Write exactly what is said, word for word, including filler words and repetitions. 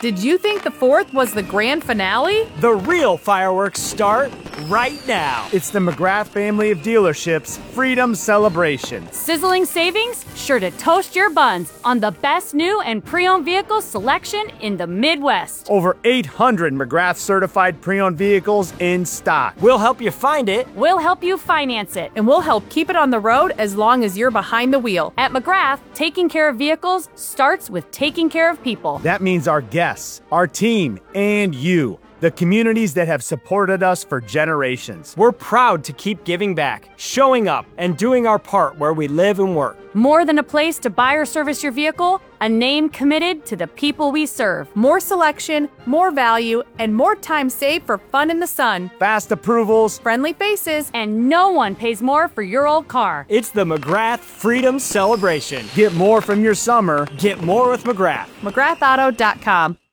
Did you think the fourth was the grand finale? The real fireworks start right now. It's the McGrath family of dealerships Freedom Celebration. Sizzling savings? Sure to toast your buns on the best new and pre-owned vehicle selection in the Midwest. Over eight hundred McGrath certified pre-owned vehicles in stock. We'll help you find it. We'll help you finance it. And we'll help keep it on the road as long as you're behind the wheel. At McGrath, taking care of vehicles starts with taking care of people. That means our guests, our team, and you, the communities that have supported us for generations. We're proud to keep giving back, showing up, and doing our part where we live and work. More than a place to buy or service your vehicle, a name committed to the people we serve. More selection, more value, and more time saved for fun in the sun. Fast approvals, friendly faces, and no one pays more for your old car. It's the McGrath Freedom Celebration. Get more from your summer. Get more with McGrath. McGrath Auto dot com.